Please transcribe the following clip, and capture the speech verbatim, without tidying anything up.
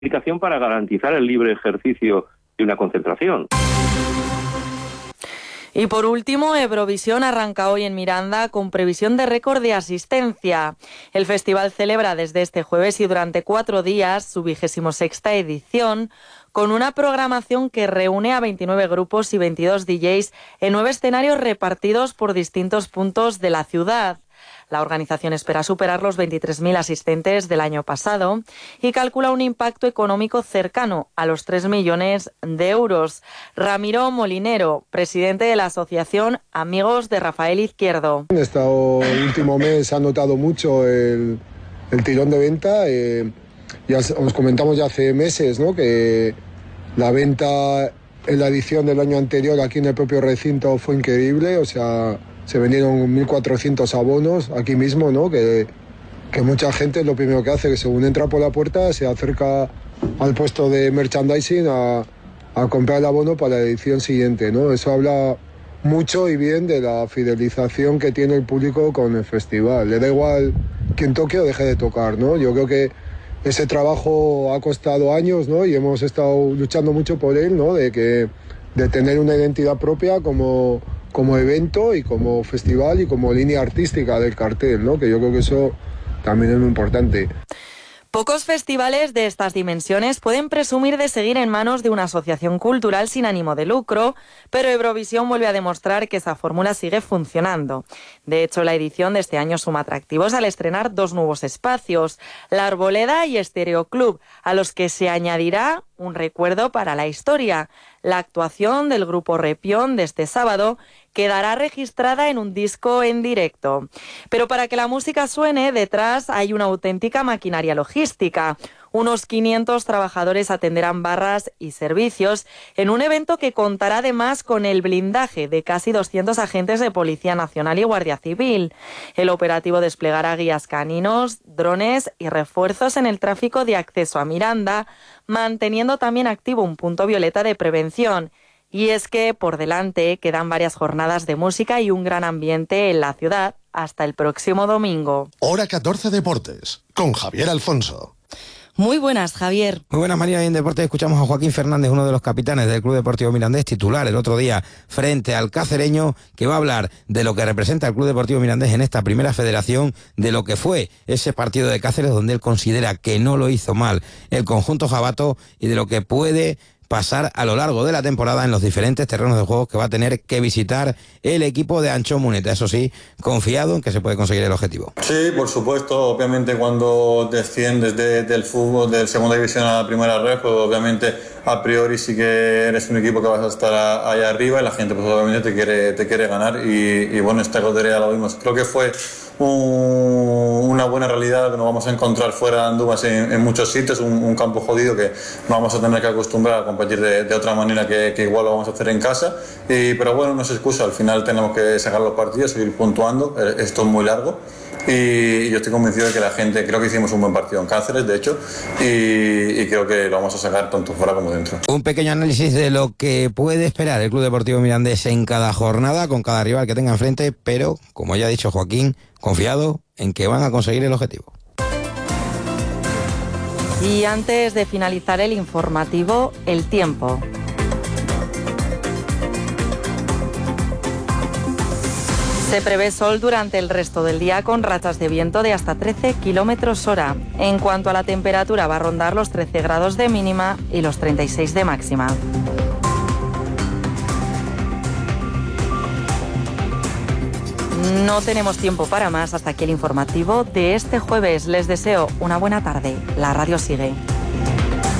aplicación para garantizar el libre ejercicio de una concentración. Y por último, Eurovisión arranca hoy en Miranda con previsión de récord de asistencia. El festival celebra desde este jueves y durante cuatro días su vigésimo sexta edición, con una programación que reúne a veintinueve grupos y veintidós D Js en nueve escenarios repartidos por distintos puntos de la ciudad. La organización espera superar los veintitrés mil asistentes del año pasado y calcula un impacto económico cercano a los tres millones de euros. Ramiro Molinero, presidente de la asociación Amigos de Rafael Izquierdo. En este último mes se ha notado mucho el, el tirón de venta. Eh, ya os comentamos ya hace meses, ¿no?, que la venta en la edición del año anterior aquí en el propio recinto fue increíble. O sea, se vendieron mil cuatrocientos abonos aquí mismo, ¿no? Que, que mucha gente lo primero que hace, que según entra por la puerta, se acerca al puesto de merchandising a, a comprar el abono para la edición siguiente, ¿no? Eso habla mucho y bien de la fidelización que tiene el público con el festival. Le da igual quién toque o deje de tocar, ¿no? Yo creo que ese trabajo ha costado años, ¿no? Y hemos estado luchando mucho por él, ¿no? De que de tener una identidad propia como como evento y como festival y como línea artística del cartel, ¿no? Que yo creo que eso también es muy importante. Pocos festivales de estas dimensiones pueden presumir de seguir en manos de una asociación cultural sin ánimo de lucro, pero Eurovisión vuelve a demostrar que esa fórmula sigue funcionando. De hecho, la edición de este año suma atractivos al estrenar dos nuevos espacios, La Arboleda y Estéreo Club, a los que se añadirá un recuerdo para la historia. La actuación del grupo Repión de este sábado quedará registrada en un disco en directo. Pero para que la música suene, detrás hay una auténtica maquinaria logística. Unos quinientos trabajadores atenderán barras y servicios en un evento que contará además con el blindaje de casi doscientos agentes de Policía Nacional y Guardia Civil. El operativo desplegará guías caninos, drones y refuerzos en el tráfico de acceso a Miranda, manteniendo también activo un punto violeta de prevención. Y es que por delante quedan varias jornadas de música y un gran ambiente en la ciudad hasta el próximo domingo. Hora catorce Deportes, con Javier Alfonso. Muy buenas, Javier. Muy buenas, María. Y en Deportes escuchamos a Joaquín Fernández, uno de los capitanes del Club Deportivo Mirandés, titular el otro día frente al Cacereño, que va a hablar de lo que representa el Club Deportivo Mirandés en esta primera federación, de lo que fue ese partido de Cáceres, donde él considera que no lo hizo mal el conjunto jabato, y de lo que puede pasar a lo largo de la temporada en los diferentes terrenos de juego que va a tener que visitar el equipo de Ancho Muneta. Eso sí, confiado en que se puede conseguir el objetivo. Sí, por supuesto. Obviamente cuando desciendes de, del fútbol, de segunda división a la primera red, pues obviamente a priori sí que eres un equipo que vas a estar a, allá arriba, y la gente pues obviamente te quiere, te quiere ganar, y, y bueno, esta lotería lo vimos. Creo que fue un, una buena realidad que nos vamos a encontrar fuera de Andúbas en, en muchos sitios, un, un campo jodido que nos vamos a tener que acostumbrar a competir de, de otra manera que, que igual lo vamos a hacer en casa, y, pero bueno, no es excusa. Al final tenemos que sacar los partidos, seguir puntuando. Esto es muy largo, y yo estoy convencido de que la gente, creo que hicimos un buen partido en Cáceres, de hecho, y, y creo que lo vamos a sacar tanto fuera como dentro. Un pequeño análisis de lo que puede esperar el Club Deportivo Mirandés en cada jornada, con cada rival que tenga enfrente, pero, como ya ha dicho Joaquín, confiado en que van a conseguir el objetivo. Y antes de finalizar el informativo, el tiempo. Se prevé sol durante el resto del día con rachas de viento de hasta trece kilómetros hora. En cuanto a la temperatura, va a rondar los trece grados de mínima y los treinta y seis de máxima. No tenemos tiempo para más. Hasta aquí el informativo de este jueves. Les deseo una buena tarde. La radio sigue.